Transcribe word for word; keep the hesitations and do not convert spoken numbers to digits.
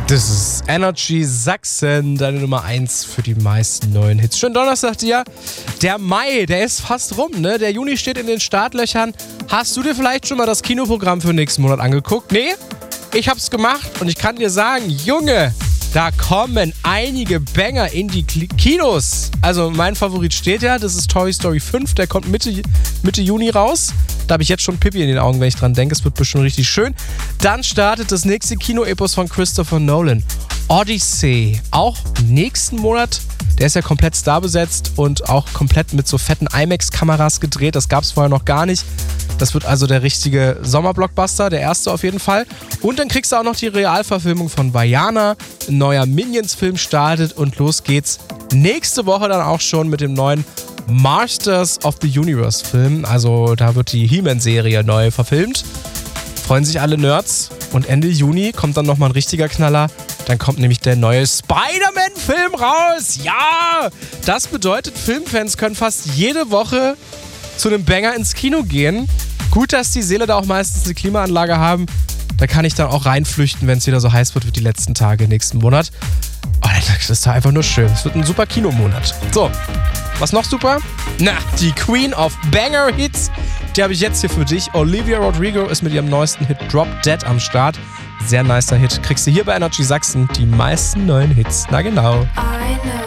Das ist Energy Sachsen, deine Nummer eins für die meisten neuen Hits. Schönen Donnerstag dir. Der Mai, der ist fast rum, ne? Der Juni steht in den Startlöchern. Hast du dir vielleicht schon mal das Kinoprogramm für nächsten Monat angeguckt? Nee? Ich hab's gemacht und ich kann dir sagen, Junge, da kommen einige Banger in die Kinos. Also mein Favorit steht ja, das ist Toy Story fünf, der kommt Mitte, Mitte Juni raus. Da habe ich jetzt schon Pipi in den Augen, wenn ich dran denke. Es wird bestimmt richtig schön. Dann startet das nächste Kino-Epos von Christopher Nolan. Odyssey. Auch nächsten Monat. Der ist ja komplett starbesetzt und auch komplett mit so fetten IMAX-Kameras gedreht. Das gab es vorher noch gar nicht. Das wird also der richtige Sommerblockbuster, der erste auf jeden Fall. Und dann kriegst du auch noch die Realverfilmung von Vaiana. Ein neuer Minions-Film startet und los geht's nächste Woche dann auch schon mit dem neuen Masters of the Universe Film. Also da wird die He-Man-Serie neu verfilmt. Freuen sich alle Nerds. Und Ende Juni kommt dann nochmal ein richtiger Knaller. Dann kommt nämlich der neue Spider-Man-Film raus. Ja! Das bedeutet, Filmfans können fast jede Woche zu einem Banger ins Kino gehen. Gut, dass die Seele da auch meistens eine Klimaanlage haben. Da kann ich dann auch reinflüchten, wenn es wieder so heiß wird wie die letzten Tage nächsten Monat. Oh, das ist einfach nur schön. Es wird ein super Kinomonat. So, was noch super? Na, die Queen of Banger Hits. Die habe ich jetzt hier für dich. Olivia Rodrigo ist mit ihrem neuesten Hit Drop Dead am Start. Sehr nicer Hit. Kriegst du hier bei Energy Sachsen die meisten neuen Hits. Na genau.